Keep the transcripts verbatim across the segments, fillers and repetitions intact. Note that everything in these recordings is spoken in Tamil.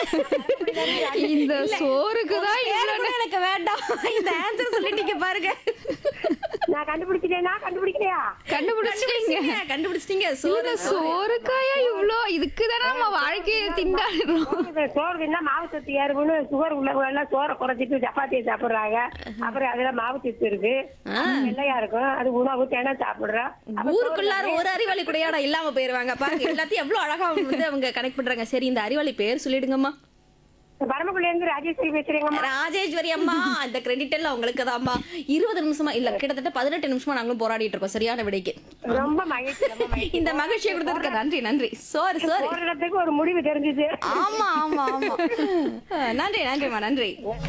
இந்த சோறுக்குதான் பேரு கூட எனக்கு வேண்டாம். இந்த ஆன்சர் சொல்லிட்டீங்க பாருங்க. நான் கண்டுபிடிச்சிட்டேனா கண்டுபிடிக்கலையா? கண்டுபிடிச்சிட்டீங்க. கண்டுபிடிச்சிட்டீங்க. சோறு சோறு சோறுக்காயா இவ்ளோ? இதுக்குதானே நம்ம வாழ்க்கையை திண்டாடுறோம். சோறு சோறு தின்னா மாவு சத்து ஏறும்னு சுகர் உள்ளவங்க எல்லாம் சோறை குறைச்சிட்டு சப்பாத்தியை சாப்பிடுறாங்க. அப்புறம் அதுல மாவு சத்து இருக்கு, வெள்ளையா இருக்கும், அது உணவு தேனா சாப்பிடுறோம். ஊருக்குள்ளார ஒரு அறிவாளி கூடயாடா இல்லாம போயிருவாங்க பாருங்க. எல்லாத்தையும் எவ்வளவு அழகா அவங்க வந்து அவங்க கனெக்ட் பண்றாங்க. சரி, இந்த அறிவாளி பேர் சொல்லிடுங்கம்மா. பரமக்குடியில இருந்து ராஜேஸ்வரி பேசுறீங்கம்மா. ராஜேஸ்வரி அம்மா, அந்த கிரெடிட் எல்லாம் உங்களுக்கு தான்மா. இருபது நிமிஷமா இல்ல, கிட்டத்தட்ட பதினெட்டு நிமிஷமா நாங்களும் போராடிட்டு இருக்கோம் சரியான விடைக்கு. ரொம்ப மகிழ்ச்சி, ரொம்ப மகிழ்ச்சி. இந்த மகிழ்ச்சியை கொடுத்ததுக்கு நன்றி நன்றி. சோறு சோறு. போராட்டத்துக்கு ஒரு முடிவு தெரிஞ்சுது. ஆமா ஆமா ஆமா. நன்றி நன்றிமா நன்றி.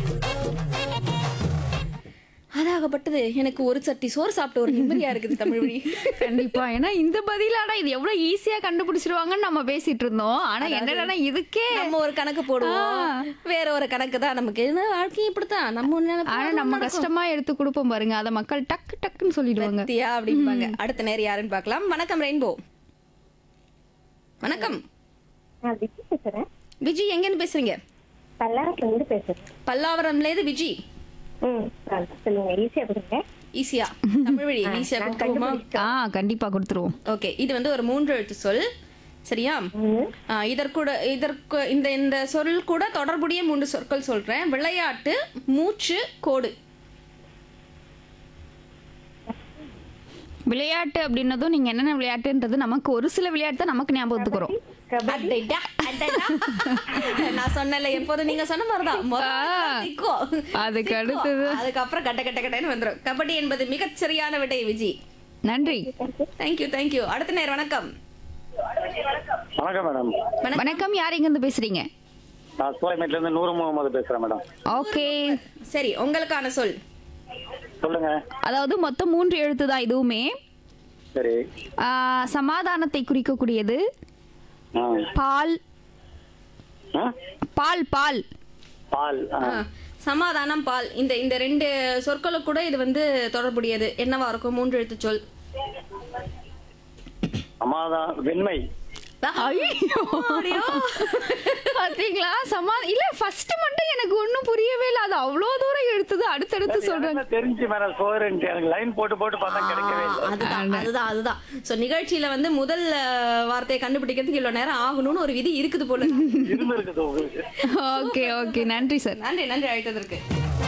அதாகப்பட்டது எனக்கு ஒரு சட்டி சோறு சாப்பிட்ட ஒரு நிம்மதியா இருக்குது தமிழ்மொழி. கண்டிப்பா. ஏன்னா இந்த பதிலாடா இது எவ்வளவு ஈஸியா கண்டுபிடிச்சிருவாங்கன்னு நம்ம பேசிட்டு இருந்தோம். ஆனா என்னடா இதுக்கே நம்ம ஒரு கணக்கு போடுவோம், வேற ஒரு கணக்கு தான் நமக்கு. என்ன வாழ்க்கை இப்படித்தான் நம்ம ஒண்ணு நினைப்போம், ஆனா நம்ம கஷ்டமா எடுத்து கொடுப்போம் பாருங்க, அத மக்கள் டக்கு டக்குன்னு சொல்லிடுவாங்க. பத்தியா அப்படிம்பாங்க. அடுத்த நேரம் யாருன்னு பார்க்கலாம். வணக்கம் ரெயின்போ. வணக்கம். நான் விஜி பேசுறேன். விஜி எங்க இருந்து பேசுறீங்க? பல்லாவரத்துல இருந்து பேசுறேன். பல்லாவரம்ல இருந்து விஜி. ம் சொல்லுங்க, ஈஸியா கொடுங்க. ஈஸியா தமிழ் வழி ஈஸியா கொடுத்துருவோமா? ஆ கண்டிப்பா கொடுத்துருவோம். ஓகே, இது வந்து ஒரு மூன்று எழுத்து சொல் சரியா? ஆ, இதற்கூட இதற்கு இந்த இந்த சொல் கூட தொடர்புடைய மூன்று சொற்கள் சொல்றேன். விளையாட்டு, மூச்சு, கோடு. விளையாட்டு அப்படின்னதும் நீங்க என்னென்ன விளையாட்டுன்றது நமக்கு ஒரு சில விளையாட்டு தான் நமக்கு ஞாபகத்துக்கு வரும். அடடா, அடடா. நான் சொன்னல எப்போதும் நீங்க சொன்ன மாதிரிதான். முதல்ல சிக்கோ, அதுக்கு சிக்கோ. அடுத்தது அதுக்கப்புறம் கட்ட கட்ட கட்டன்னு வந்துரும். கபடி என்பது மிகச் சரியான விடை விஜி. நன்றி. Thank you thank you. அடுத்த நேரம் வணக்கம். வணக்கம் மேடம். வணக்கம். யார் எங்க இருந்து பேசுறீங்க? நான் சோலைமேட்ல இருந்து நூறு முகமது பேசுறேன் மேடம். ஓகே, சரி, உங்களுக்கான சொல். சொல்லுங்க. அதாவது மொத்தம் மூன்று எழுத்து தான் இதுவுமே. சரி. ஆ, சமாதானத்தை குறிக்கக்கூடியது. ஆ. பால் ஆ? பால் பால் பால். ஆ. ஆ, சமாதானம், பால், இந்த இந்த ரெண்டு சொற்களுக்கு கூட இது வந்து தொடர்புடையது. என்னவா இருக்கும்? மூன்று எழுத்து சொல். சமாதான வெண்மை. ஐயோ, பாத்தீங்களா? சமா இல்ல ஃபர்ஸ்ட் மட்டும் எனக்கு ஒண்ணும் புரியவே இல்ல. அது அவ்வளவு தூரம் எடுத்தது அடுத்தடுத்து சொல்றாங்க. எனக்கு தெரிஞ்சு மேடம் சோறுன்ட்டு எனக்கு லைன் போட்டு போட்டு பார்த்தா கிடைக்கவே இல்லை. அதுதான் அதுதான் அதுதான். சோ நிகழ்ச்சியில வந்து முதல் அஹ், வார்த்தையை கண்டுபிடிக்கிறதுக்கு இவ்வளவு நேரம் ஆகணும்னு ஒரு விதி இருக்குது போல. இருந்து இருக்குது உங்களுக்கு. ஓகே ஓகே, நன்றி சார். நன்றி நன்றி அழைத்ததற்கு.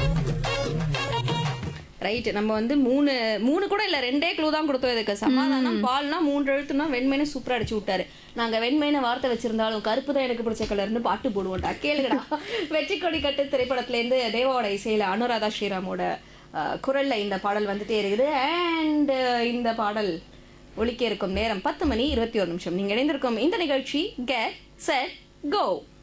ரைட், நம்ம வந்து மூணு மூணு கூட இல்ல, ரெண்டே க்ளூ தான் கொடுத்தோம் இதுக்கு. சமாதானம், பால்னா மூன்று எழுத்துனா வெண்மைன்னு சூப்பரா அடிச்சு விட்டாரு. நாங்க வெண்மைன்னு வார்த்தை வச்சிருந்தாலும் கருப்பு தான் எனக்கு பிடிச்ச கலர்னு பாட்டு போடுவோம்டா. கேளுங்கடா. வெற்றி கொடி கட்டு திரைப்படத்துல இருந்து தேவாவோட இசையில அனுராதா ஸ்ரீராமோட அஹ், குரல்ல இந்த பாடல் வந்துட்டே இருக்குது. அண்ட் இந்த பாடல் ஒலிக்க இருக்கும் நேரம் பத்து மணி இருபத்தி ஒரு நிமிஷம். நீங்க இணைந்திருக்கும் இந்த நிகழ்ச்சி கெட் செட் கோ.